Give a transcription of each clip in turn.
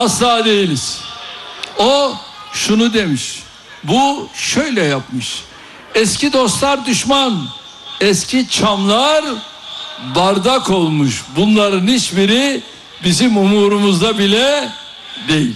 Asla değiliz. O şunu demiş, bu şöyle yapmış. Eski dostlar düşman, eski çamlar bardak olmuş. Bunların hiçbiri bizim umurumuzda bile değil.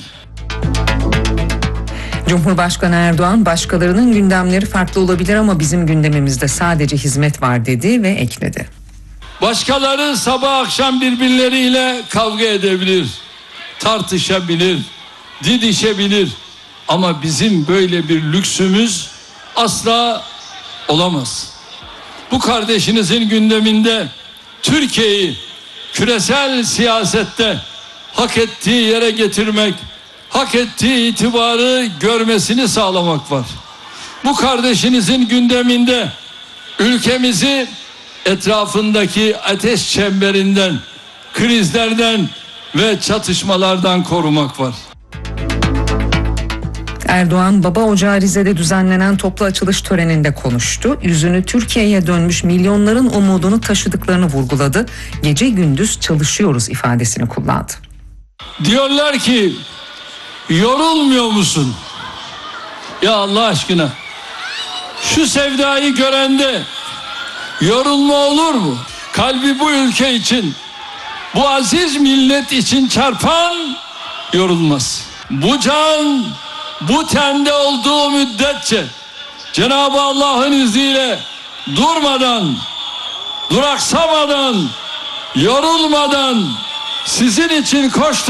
Cumhurbaşkanı Erdoğan, başkalarının gündemleri farklı olabilir ama bizim gündemimizde sadece hizmet var dedi ve ekledi. Başkaları sabah akşam birbirleriyle kavga edebilir, tartışabilir, didişebilir. Ama bizim böyle bir lüksümüz asla olamaz. Bu kardeşinizin gündeminde Türkiye'yi küresel siyasette hak ettiği yere getirmek, hak ettiği itibarı görmesini sağlamak var. Bu kardeşinizin gündeminde ülkemizi etrafındaki ateş çemberinden, krizlerden ve çatışmalardan korumak var. Erdoğan, Baba Ocağı Rize'de düzenlenen toplu açılış töreninde konuştu. Yüzünü Türkiye'ye dönmüş milyonların umudunu taşıdıklarını vurguladı. Gece gündüz çalışıyoruz ifadesini kullandı. Diyorlar ki, yorulmuyor musun? Ya Allah aşkına, şu sevdayı görende yorulma olur mu? Kalbi bu ülke için, bu aziz millet için çarpan yorulmaz. Bu can bu tende olduğu müddetçe Cenab-ı Allah'ın izniyle durmadan, duraksamadan, yorulmadan sizin için koştur.